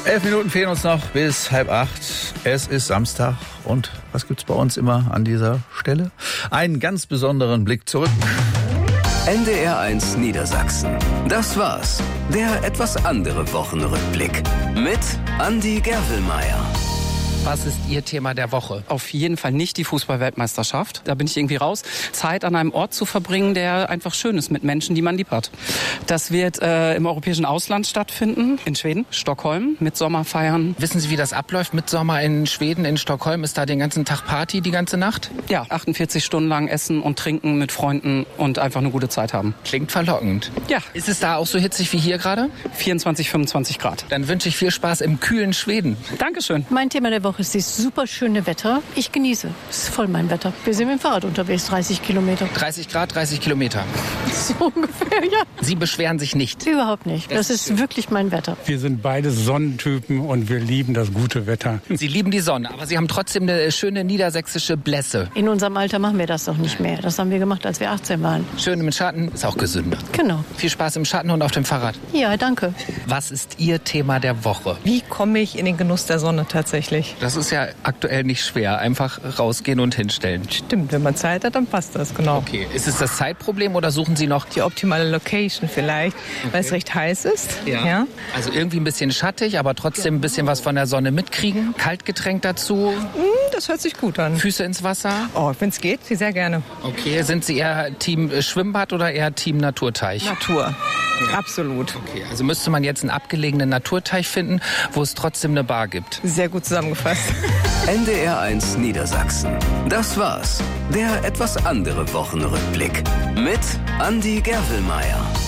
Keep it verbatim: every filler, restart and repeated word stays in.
Elf Minuten fehlen uns noch bis halb acht. Es ist Samstag und was gibt's bei uns immer an dieser Stelle? Einen ganz besonderen Blick zurück. N D R eins Niedersachsen. Das war's. Der etwas andere Wochenrückblick mit Andi Gerwelmeier. Was ist Ihr Thema der Woche? Auf jeden Fall nicht die Fußball-Weltmeisterschaft. Da bin ich irgendwie raus. Zeit an einem Ort zu verbringen, der einfach schön ist mit Menschen, die man lieb hat. Das wird äh, im europäischen Ausland stattfinden, in Schweden, Stockholm, mit Sommerfeiern. Wissen Sie, wie das abläuft mit Sommer in Schweden, in Stockholm? Ist da den ganzen Tag Party, die ganze Nacht? Ja, achtundvierzig Stunden lang essen und trinken mit Freunden und einfach eine gute Zeit haben. Klingt verlockend. Ja. Ist es da auch so hitzig wie hier gerade? vierundzwanzig, fünfundzwanzig Grad. Dann wünsche ich viel Spaß im kühlen Schweden. Dankeschön. Mein Thema der Woche ist das super schöne Wetter. Ich genieße. Es ist voll mein Wetter. Wir sind mit dem Fahrrad unterwegs, dreißig Kilometer. dreißig Grad, dreißig Kilometer. So ungefähr, ja. Sie beschweren sich nicht? Überhaupt nicht. Das, das ist schön. Wirklich mein Wetter. Wir sind beide Sonnentypen und wir lieben das gute Wetter. Sie lieben die Sonne, aber Sie haben trotzdem eine schöne niedersächsische Blässe. In unserem Alter machen wir das doch nicht mehr. Das haben wir gemacht, als wir achtzehn waren. Schön im Schatten, ist auch gesünder. Genau. Viel Spaß im Schatten und auf dem Fahrrad. Ja, danke. Was ist Ihr Thema der Woche? Wie komme ich in den Genuss der Sonne tatsächlich? Das ist ja aktuell nicht schwer. Einfach rausgehen und hinstellen. Stimmt, wenn man Zeit hat, dann passt das, genau. Okay, ist es das Zeitproblem oder suchen Sie noch die optimale Location vielleicht, okay, weil es recht heiß ist? Ja. ja. Also irgendwie ein bisschen schattig, aber trotzdem ein bisschen was von der Sonne mitkriegen. Kaltgetränk dazu. Das hört sich gut an. Füße ins Wasser? Oh, wenn es geht, sehr gerne. Okay, sind Sie eher Team Schwimmbad oder eher Team Naturteich? Natur. Ja. Absolut. Okay, also müsste man jetzt einen abgelegenen Naturteich finden, wo es trotzdem eine Bar gibt. Sehr gut zusammengefasst. N D R eins Niedersachsen. Das war's. Der etwas andere Wochenrückblick mit Andi Gerwelmeier.